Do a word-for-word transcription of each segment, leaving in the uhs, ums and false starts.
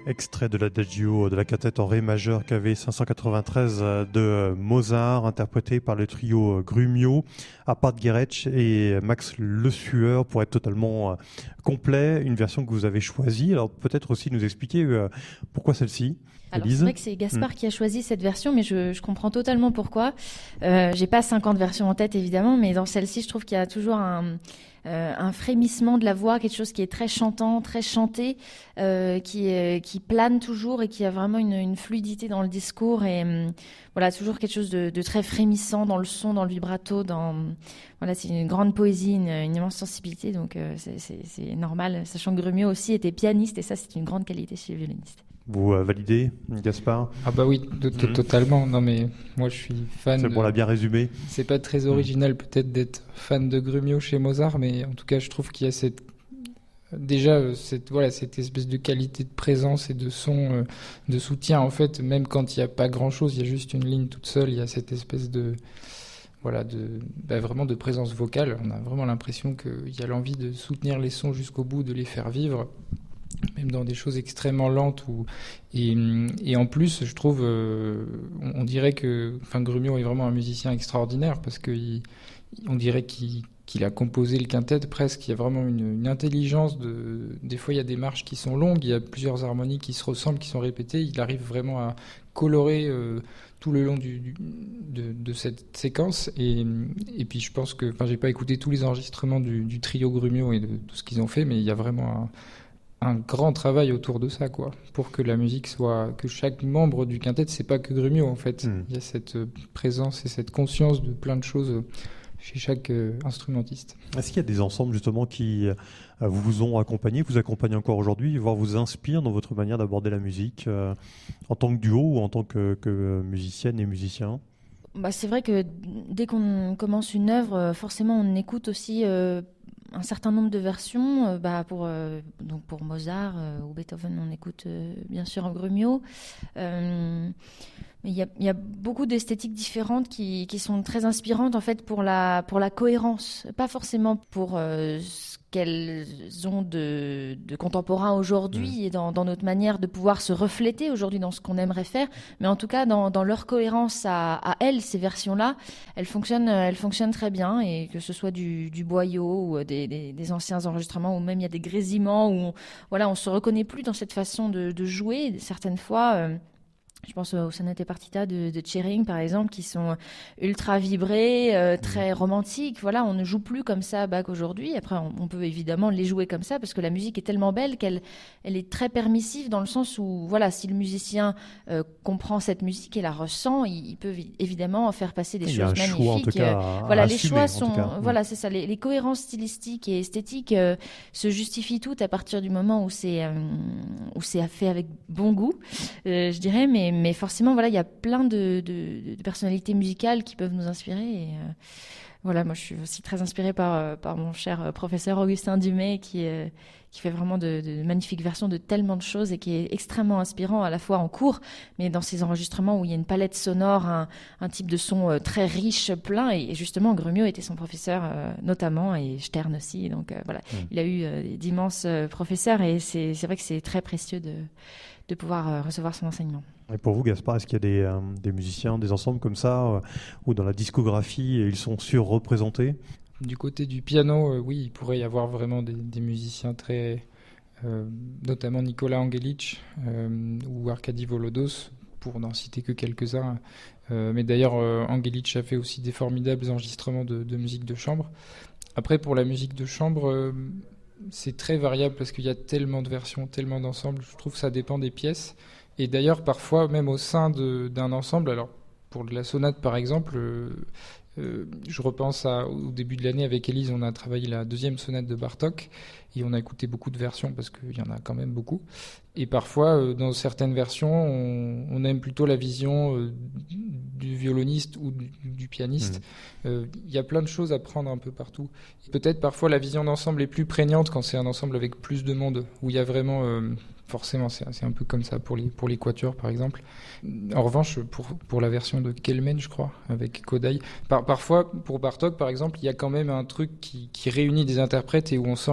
Extrait de l'Adagio de la cantate en ré majeur K V cinq cent quatre-vingt-treize de Mozart, interprété par le trio Grumio, Apart Guerech et Max Le Sueur, pour être totalement complet. Une version que vous avez choisie. Alors peut-être aussi nous expliquer pourquoi celle-ci. Alors c'est vrai que c'est Gaspard mmh. qui a choisi cette version, mais je, je comprends totalement pourquoi. Euh, j'ai pas cinquante versions en tête évidemment, mais dans celle-ci, je trouve qu'il y a toujours un, euh, un frémissement de la voix, quelque chose qui est très chantant, très chanté, euh, qui, euh, qui plane toujours et qui a vraiment une, une fluidité dans le discours et euh, voilà, toujours quelque chose de, de très frémissant dans le son, dans le vibrato, dans voilà, c'est une grande poésie, une, une immense sensibilité, donc euh, c'est, c'est, c'est normal. Sachant que Grumio aussi était pianiste et ça, c'est une grande qualité chez les violonistes. Vous euh, validez, Gaspard ? Ah bah oui, de, de, mmh. totalement. Non mais moi je suis fan. C'est pour de... la bien résumer. C'est pas très original mmh. peut-être d'être fan de Grumio chez Mozart, mais en tout cas je trouve qu'il y a cette déjà cette voilà cette espèce de qualité de présence et de son, euh, de soutien en fait. Même quand il y a pas grand chose, il y a juste une ligne toute seule, il y a cette espèce de voilà de bah, vraiment de présence vocale. On a vraiment l'impression qu'il y a l'envie de soutenir les sons jusqu'au bout, de les faire vivre. Même dans des choses extrêmement lentes. Où, et, et en plus, je trouve, euh, on, on dirait que enfin, Grumio est vraiment un musicien extraordinaire parce qu'on dirait qu'il, qu'il a composé le quintet presque. Il y a vraiment une, une intelligence. De, des fois, il y a des marches qui sont longues, il y a plusieurs harmonies qui se ressemblent, qui sont répétées. Il arrive vraiment à colorer euh, tout le long du, du, de, de cette séquence. Et, et puis, je pense que... Enfin, j'ai pas écouté tous les enregistrements du, du trio Grumio et de tout ce qu'ils ont fait, mais il y a vraiment un... un grand travail autour de ça, quoi, pour que la musique soit, que chaque membre du quintet, c'est pas que Grumio en fait. Mmh. Il y a cette présence et cette conscience de plein de choses chez chaque euh, instrumentiste. Est-ce qu'il y a des ensembles justement qui euh, vous ont accompagné, vous accompagnent encore aujourd'hui, voire vous inspirent dans votre manière d'aborder la musique euh, en tant que duo ou en tant que, que musicienne et musicien ? Bah, c'est vrai que dès qu'on commence une œuvre, forcément on écoute aussi euh, un certain nombre de versions. Euh, bah, pour, euh, donc pour Mozart euh, ou Beethoven, on écoute euh, bien sûr en Grumio. Euh, il y a, il y a beaucoup d'esthétiques différentes qui, qui sont très inspirantes en fait pour la, pour la cohérence, pas forcément pour euh, ce qu'elles ont de, de contemporain aujourd'hui mmh. et dans, dans notre manière de pouvoir se refléter aujourd'hui dans ce qu'on aimerait faire, mais en tout cas dans, dans leur cohérence à, à elles, ces versions-là, elles fonctionnent, elles fonctionnent très bien, et que ce soit du, du boyau ou des, des, des anciens enregistrements, ou même il y a des grésillements où on, voilà, on se reconnaît plus dans cette façon de, de jouer certaines fois. Euh, Je pense aux sonates et partita de, de Tchering, par exemple, qui sont ultra vibrées, euh, très romantiques. Voilà, on ne joue plus comme ça à Bach aujourd'hui. Après, on, on peut évidemment les jouer comme ça parce que la musique est tellement belle qu'elle elle est très permissive dans le sens où, voilà, si le musicien euh, comprend cette musique et la ressent, il, il peut évidemment faire passer des il choses magnifiques. Choix, en tout cas, à, voilà, à les assumer, choix sont, voilà, mmh. c'est ça. Les, les cohérences stylistiques et esthétiques euh, se justifient toutes à partir du moment où c'est euh, où c'est fait avec bon goût, euh, je dirais, mais mais forcément, voilà, il y a plein de, de, de personnalités musicales qui peuvent nous inspirer. Et euh, voilà, moi, je suis aussi très inspirée par, par mon cher professeur Augustin Dumay, qui, euh, qui fait vraiment de, de magnifiques versions de tellement de choses et qui est extrêmement inspirant à la fois en cours, mais dans ses enregistrements où il y a une palette sonore, un, un type de son euh, très riche, plein. Et, et justement, Grumio était son professeur euh, notamment, et Stern aussi. Donc euh, voilà, mmh. il a eu euh, d'immenses euh, professeurs, et c'est, c'est vrai que c'est très précieux de, de pouvoir euh, recevoir son enseignement. Et pour vous, Gaspard, est-ce qu'il y a des, euh, des musiciens, des ensembles comme ça, euh, où dans la discographie, ils sont surreprésentés ? Du côté du piano, euh, oui, il pourrait y avoir vraiment des, des musiciens très... Euh, notamment Nicolas Angelic euh, ou Arkady Volodos, pour n'en citer que quelques-uns. Euh, mais d'ailleurs, euh, Angelic a fait aussi des formidables enregistrements de, de musique de chambre. Après, pour la musique de chambre... Euh, c'est très variable parce qu'il y a tellement de versions, tellement d'ensembles. Je trouve que ça dépend des pièces. Et d'ailleurs, parfois, même au sein de, d'un ensemble, alors pour de la sonate par exemple, euh, euh, je repense à, au début de l'année avec Élise, on a travaillé la deuxième sonate de Bartók et on a écouté beaucoup de versions parce qu'il y en a quand même beaucoup. Et parfois, euh, dans certaines versions, on, on aime plutôt la vision euh, du violoniste ou du, du pianiste. Il mmh. euh, y a plein de choses à prendre un peu partout. Et peut-être parfois la vision d'ensemble est plus prégnante quand c'est un ensemble avec plus de monde, où il y a vraiment... Euh, forcément, c'est, c'est un peu comme ça pour les, pour les quatuors, par exemple. En revanche, pour, pour la version de Kelmen, je crois, avec Kodály, par, parfois, pour Bartók, par exemple, il y a quand même un truc qui, qui réunit des interprètes et où on sent une vision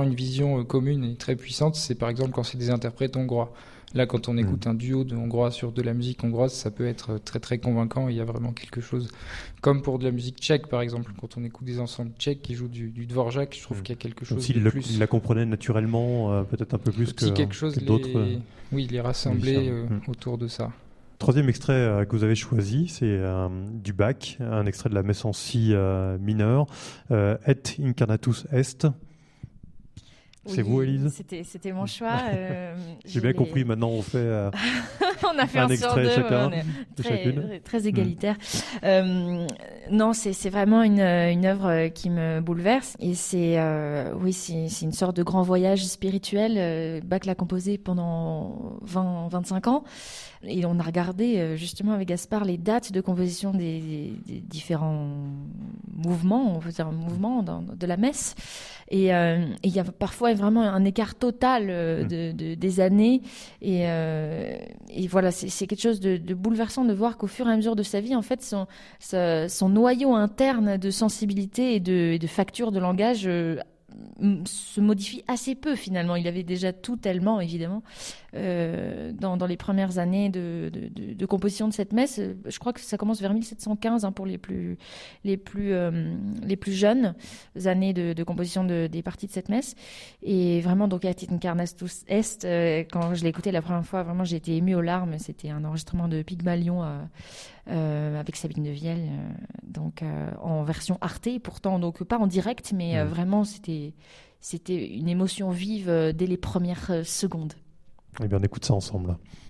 sensation commune et très puissante, c'est par exemple quand c'est des interprètes hongrois. Là, quand on écoute mmh. un duo de hongrois sur de la musique hongroise, ça peut être très très convaincant. Il y a vraiment quelque chose, comme pour de la musique tchèque par exemple, quand on écoute des ensembles tchèques qui jouent du, du Dvorak, je trouve mmh. qu'il y a quelque chose Comme de le, plus. Il la comprenait naturellement, euh, peut-être un peu plus que, quelque chose que d'autres. Les... Oui, les rassembler euh, mmh. autour de ça. Troisième extrait euh, que vous avez choisi, c'est euh, du Bach, un extrait de la messe en si euh, mineure, euh, Et incarnatus est. C'est oui, vous, Élise ? C'était, c'était mon choix. Euh, J'ai bien les... compris, maintenant on fait, euh, on a fait un, un extrait sur deux, chacun, on est très, très égalitaire. Mmh. Euh, non, c'est, c'est vraiment une, une œuvre qui me bouleverse. Et c'est, euh, oui, c'est, c'est une sorte de grand voyage spirituel. Bach l'a composé pendant vingt à vingt-cinq ans. Et on a regardé justement avec Gaspard les dates de composition des, des, des différents mouvements, on veut dire mouvements dans, de la messe. Et euh, il y a parfois vraiment un écart total euh, de, de, des années. Et, euh, et voilà, c'est, c'est quelque chose de, de bouleversant de voir qu'au fur et à mesure de sa vie, en fait, son, son, son noyau interne de sensibilité et de, et de facture de langage euh, se modifie assez peu finalement. Il avait déjà tout tellement, évidemment, euh, dans, dans les premières années de, de, de, de composition de cette messe. Je crois que ça commence vers mille sept cent quinze hein, pour les plus, les, plus, euh, les plus jeunes années de, de composition de, des parties de cette messe. Et vraiment, donc, à Et incarnatus est, euh, quand je l'ai écouté la première fois, vraiment, j'ai été émue aux larmes. C'était un enregistrement de Pygmalion euh, euh, avec Sabine de Vielle, euh, donc euh, en version Arte, pourtant, donc pas en direct, mais euh, vraiment, c'était, c'était une émotion vive euh, dès les premières euh, secondes. Eh bien, on écoute ça ensemble. Là.